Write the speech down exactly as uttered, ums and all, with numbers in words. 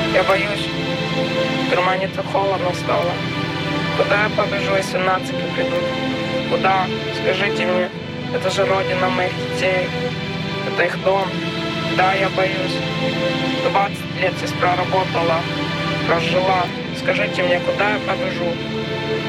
Я боюсь, в кармане так холодно стало. Куда я побежу, если нацики придут? Куда? Скажите мне, это же родина моих детей. Это их дом. Да, я боюсь. двадцать лет здесь проработала, прожила. Скажите мне, куда я побежу?